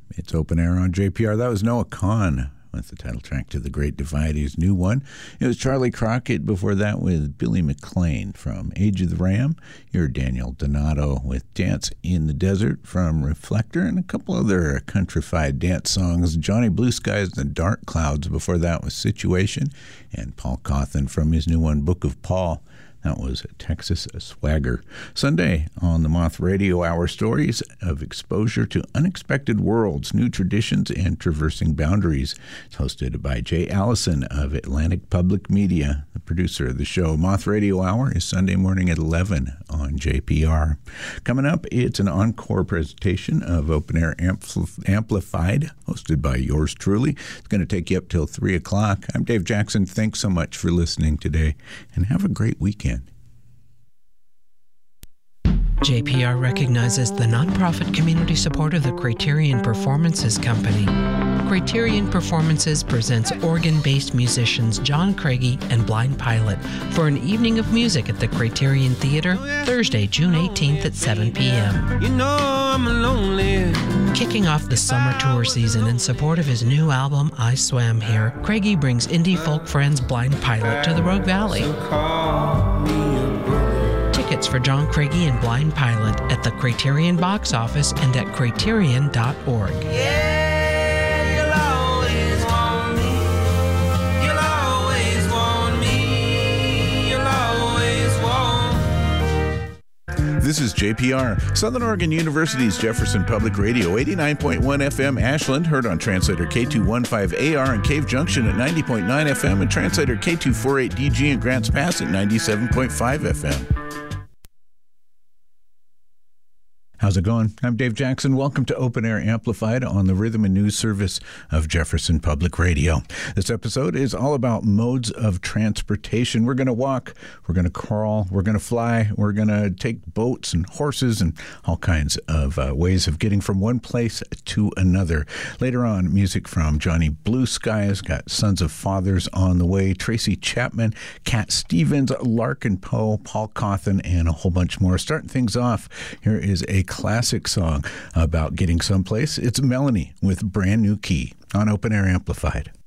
It's Open Air on JPR. That was Noah Kahan with the title track to The Great Divide, his new one. It was Charlie Crockett before that with Billy McLean from Age of the Ram. You heard Daniel Donato with Dance in the Desert from Reflector, and a couple other countrified dance songs. Johnny Blue Skies and the Dark Clouds before that was Situation, and Paul Cawthon from his new one, Book of Paul. That was Texas Swagger. Sunday on the Moth Radio Hour, stories of exposure to unexpected worlds, new traditions, and traversing boundaries. It's hosted by Jay Allison of Atlantic Public Media, the producer of the show. Moth Radio Hour is Sunday morning at 11 on JPR. Coming up, it's an encore presentation of Open Air Amplified, hosted by yours truly. It's going to take you up till 3 o'clock. I'm Dave Jackson. Thanks so much for listening today, and have a great weekend. JPR recognizes the nonprofit community support of the Criterion Performances Company. Criterion Performances presents Oregon-based musicians John Craigie and Blind Pilot for an evening of music at the Criterion Theater, Thursday, June 18th at 7 p.m. You know I'm lonely. Kicking off the summer tour season in support of his new album, I Swam Here, Craigie brings indie folk friends Blind Pilot to the Rogue Valley. Tickets for John Craigie and Blind Pilot at the Criterion box office and at criterion.org. Yeah, you'll always want me. You'll always want me. You'll always want. This is JPR, Southern Oregon University's Jefferson Public Radio, 89.1 FM Ashland, heard on translator K215AR in Cave Junction at 90.9 FM and translator K248DG in Grants Pass at 97.5 FM. How's it going? I'm Dave Jackson. Welcome to Open Air Amplified on the Rhythm and News Service of Jefferson Public Radio. This episode is all about modes of transportation. We're going to walk, we're going to crawl, we're going to fly, we're going to take boats and horses and all kinds of ways of getting from one place to another. Later on, music from Johnny Blue Skies, got Sons of Fathers on the way, Tracy Chapman, Cat Stevens, Larkin Poe, Paul Cawthon, and a whole bunch more. Starting things off, here is a classic song about getting someplace. It's Melanie with Brand New Key on Open Air Amplified.